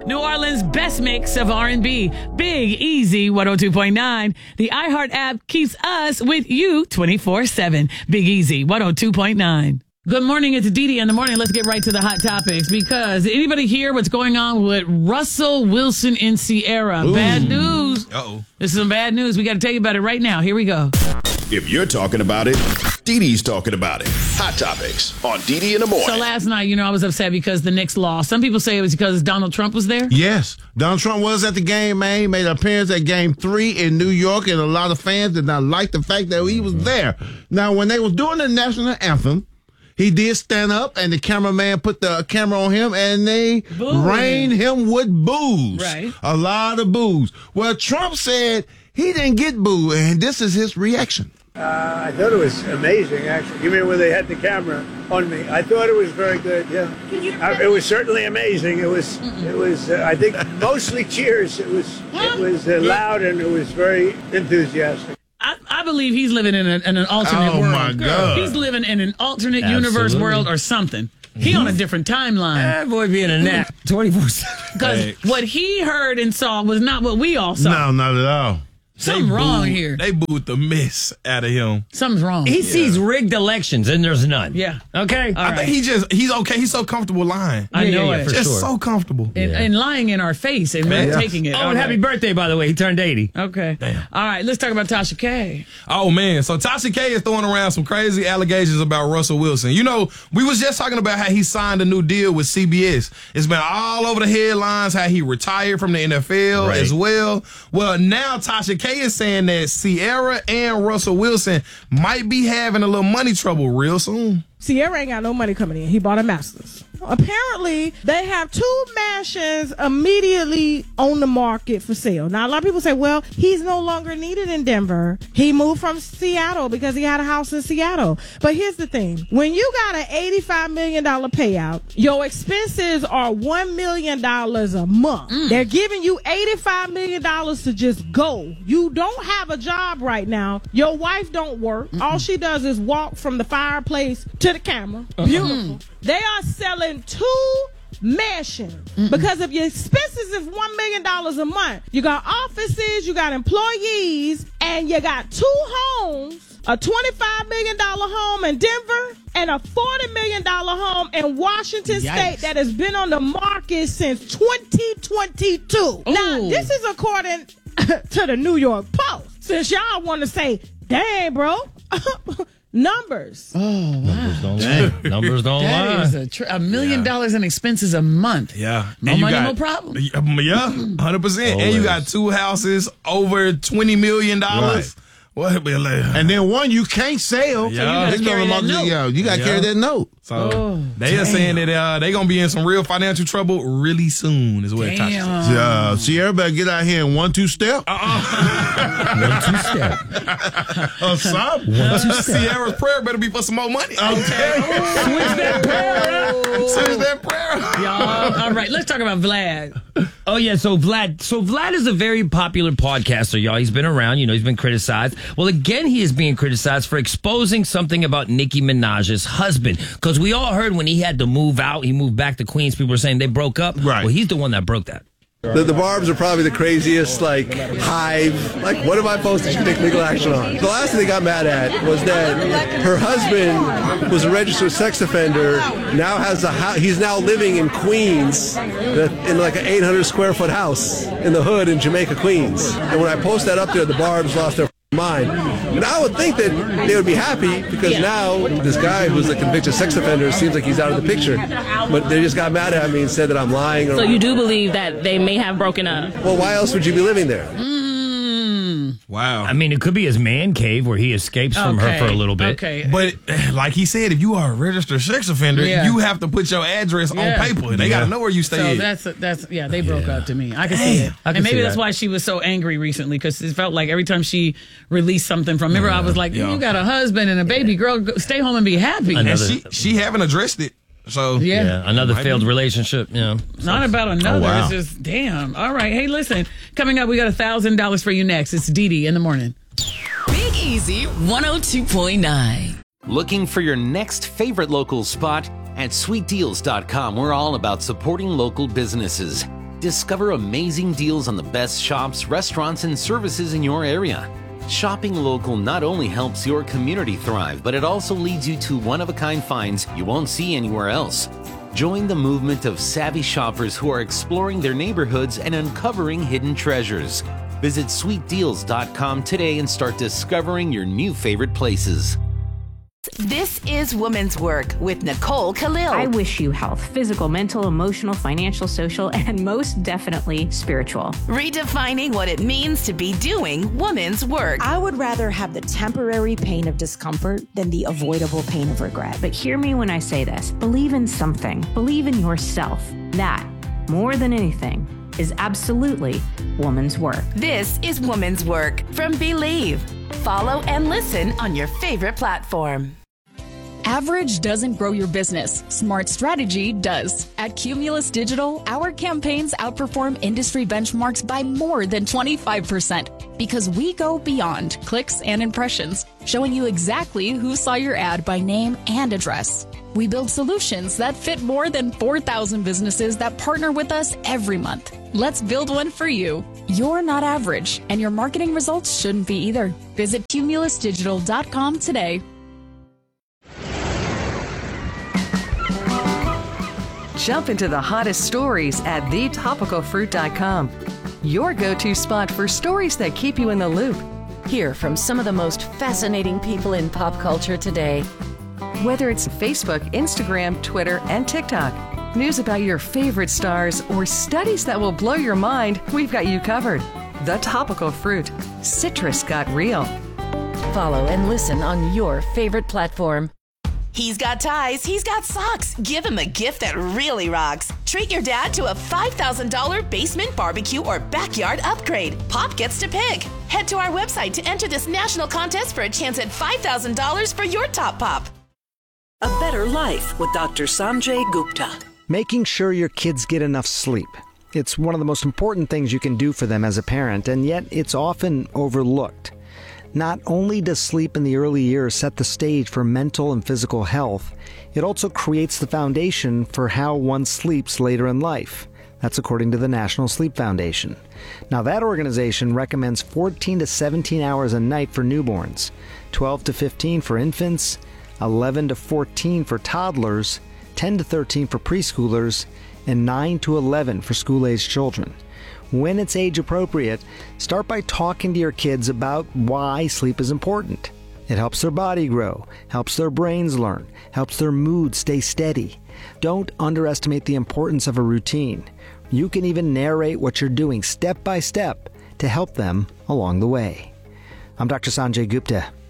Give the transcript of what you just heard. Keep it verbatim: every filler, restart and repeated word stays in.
New Orleans' best mix of R and B. Big Easy one oh two point nine. The iHeart app keeps us with you twenty-four seven. Big Easy one oh two point nine. Good morning. It's Dee Dee in the morning. Let's get right to the hot topics because anybody hear what's going on with Russell Wilson and Ciara? Ooh. Bad news. Uh-oh. This is some bad news. We got to tell you about it right now. Here we go. If you're talking about it, Dee Dee's talking about it. Hot Topics on Dee Dee in the morning. So last night, you know, I was upset because the Knicks lost. Some people say it was because Donald Trump was there. Yes. Donald Trump was at the game, man. He made an appearance at game three in New York, and a lot of fans did not like the fact that he was there. Now, when they was doing the national anthem, he did stand up, and the cameraman put the camera on him, and they Boo. rained him with boos. Right. A lot of boos. Well, Trump said he didn't get booed, and this is his reaction. Uh, I thought it was amazing, actually. You mean when they had the camera on me? I thought it was very good. Yeah, I, it was certainly amazing. It was, it was. Uh, I think mostly cheers. It was, it was uh, loud and it was very enthusiastic. I, I believe he's living in, a, in an alternate oh world. My God. He's living in an alternate Absolutely. universe world or something. He on a different timeline. That boy being a nap twenty-four seven. Because hey. what he heard and saw was not what we all saw. No, not at all. Something they wrong booed, here. They booed the mess out of him. Something's wrong. He yeah. sees rigged elections, and there's none. Yeah. Okay? All I right. think he just, he's okay. He's so comfortable lying. I yeah, know yeah, it. yeah, for just sure. so comfortable. And, Yeah. and lying in our face and we're Yeah. taking it. Oh, All and right. happy birthday, by the way. He turned eighty. Okay. Damn. All right, let's talk about Tasha K. Oh, man. So Tasha K is throwing around some crazy allegations about Russell Wilson. You know, we was just talking about how he signed a new deal with C B S. It's been all over the headlines how he retired from the N F L Right. as well. Well, now Tasha K is saying that Ciara and Russell Wilson might be having a little money trouble real soon. Ciara ain't got no money coming in. He bought a Masters. Apparently, they have two mansions immediately on the market for sale. Now, a lot of people say, well, he's no longer needed in Denver. He moved from Seattle because he had a house in Seattle. But here's the thing. When you got an eighty-five million dollars payout, your expenses are one million dollars a month. Mm. They're giving you eighty-five million dollars to just go. You don't have a job right now. Your wife don't work. Mm-mm. All she does is walk from the fireplace to the camera. Uh-huh. Beautiful. They are selling two mansions Mm-mm. because if your expenses is one million dollars a month, you got offices, you got employees, and you got two homes, a twenty-five million dollars home in Denver and a forty million dollars home in Washington Yikes. State that has been on the market since twenty twenty-two. Ooh. Now, this is according to the New York Post. Since y'all want to say, dang, bro. Numbers. Oh, wow. Numbers don't lie. Numbers don't That lie. is a, tr- a million Yeah. dollars in expenses a month. Yeah. No And you money, got- no problem. Yeah, one hundred percent. And you got two houses over twenty million dollars. Right. What? And then one you can't sell. Yeah. It's So you gotta carry gonna- that note. yeah, you got to Yeah. carry that note. So Oh, they are saying that uh, they're going to be in some real financial trouble really soon is what Tasha said. Damn. Yeah, Ciara better get out here in one, two step. One, two step. Or something. One, two step. Ciara's prayer better be for some more money. Okay. Switch that prayer. Switch that prayer. Y'all, all right, let's talk about Vlad. Oh, yeah, so Vlad. So Vlad is a very popular podcaster, y'all. He's been around, you know, he's been criticized. Well, again, he is being criticized for exposing something about Nicki Minaj's husband. Because we all heard when he had to move out, he moved back to Queens, people were saying they broke up. Right. Well, he's the one that broke that. The, the Barbs are probably the craziest, like, hive. Like, what am I supposed to take legal action on? The last thing they got mad at was that her husband was a registered sex offender, now has a house. He's now living in Queens, in like an eight hundred square foot house in the hood in Jamaica, Queens. And when I post that up there, the Barbs lost their mind. And I would think that they would be happy because now this guy who's a convicted sex offender seems like he's out of the picture. But they just got mad at me and said that I'm lying. Or, So you do believe that they may have broken up? well, why else would you be living there? Wow. I mean, it could be his man cave where he escapes from Okay, her for a little bit. Okay. But like he said, if you are a registered sex offender, Yeah. you have to put your address Yeah. on paper. They got to know where you stay So at. that's that's yeah. They broke up to me. I can see it, I can and maybe see that's that. why she was so angry recently because it felt like every time she released something from. Remember, I was like, Yeah. "You got a husband and a baby girl. Go, stay home and be happy." and Another- she, she haven't addressed it. So Yeah. Yeah, another Might failed be. relationship. Yeah. Not about another. Oh, wow. It's just damn. All right. Hey, listen. Coming up, we got a thousand dollars for you next. It's Dee Dee in the morning. Big Easy one oh two point nine. Looking for your next favorite local spot? At sweet deals dot com, we're all about supporting local businesses. Discover amazing deals on the best shops, restaurants, and services in your area. Shopping local not only helps your community thrive, but it also leads you to one-of-a-kind finds you won't see anywhere else. Join the movement of savvy shoppers who are exploring their neighborhoods and uncovering hidden treasures. Visit sweet deals dot com today and start discovering your new favorite places. This is Women's Work with Nicole Khalil. I wish you health, physical, mental, emotional, financial, social, and most definitely spiritual. Redefining what it means to be doing women's work. I would rather have the temporary pain of discomfort than the avoidable pain of regret. But hear me when I say this. Believe in something. Believe in yourself. That, more than anything, is absolutely woman's work. This is Women's Work from Believe. Follow and listen on your favorite platform. Average doesn't grow your business. Smart strategy does. At Cumulus Digital, our campaigns outperform industry benchmarks by more than twenty-five percent because we go beyond clicks and impressions, showing you exactly who saw your ad by name and address. We build solutions that fit more than four thousand businesses that partner with us every month. Let's build one for you. You're not average, and your marketing results shouldn't be either. Visit cumulus digital dot com today. Jump into the hottest stories at the topical fruit dot com. Your go-to spot for stories that keep you in the loop. Hear from some of the most fascinating people in pop culture today. Whether it's Facebook, Instagram, Twitter, and TikTok, news about your favorite stars, or studies that will blow your mind, we've got you covered. The Topical Fruit. Citrus got real. Follow and listen on your favorite platform. He's got ties, he's got socks. Give him a gift that really rocks. Treat your dad to a five thousand dollars basement barbecue or backyard upgrade. Pop gets to pick. Head to our website to enter this national contest for a chance at five thousand dollars for your top pop. A Better Life with Doctor Sanjay Gupta. Making sure your kids get enough sleep. It's one of the most important things you can do for them as a parent, and yet it's often overlooked. Not only does sleep in the early years set the stage for mental and physical health, it also creates the foundation for how one sleeps later in life. That's according to the National Sleep Foundation. Now, that organization recommends fourteen to seventeen hours a night for newborns, twelve to fifteen for infants, eleven to fourteen for toddlers, ten to thirteen for preschoolers, and nine to eleven for school-aged children. When it's age appropriate, start by talking to your kids about why sleep is important. It helps their body grow, helps their brains learn, helps their mood stay steady. Don't underestimate the importance of a routine. You can even narrate what you're doing step by step to help them along the way. I'm Doctor Sanjay Gupta.